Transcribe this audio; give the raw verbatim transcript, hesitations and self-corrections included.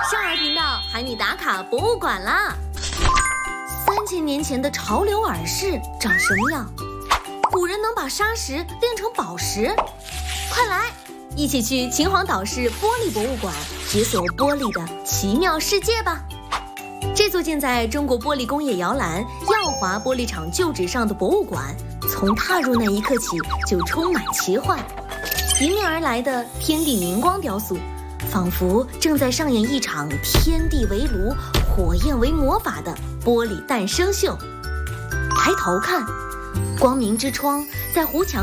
少儿频道喊你打卡博物馆啦！三千年前的潮流耳饰长什么样？古人能把砂石炼成宝石？快来，一起去秦皇岛市玻璃博物馆解锁玻璃的奇妙世界吧！这座建在中国玻璃工业摇篮耀华玻璃厂旧址上的博物馆，从踏入那一刻起就充满奇幻。迎面而来的天地明光雕塑，仿佛正在上演一场天地为炉、火焰为魔法的玻璃诞生秀。抬头看，光明之窗在湖墙